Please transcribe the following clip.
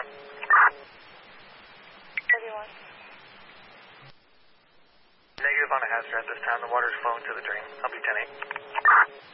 31. 31. Negative on a hazard at this time. The water is flowing to the drain. I'll be 10-8.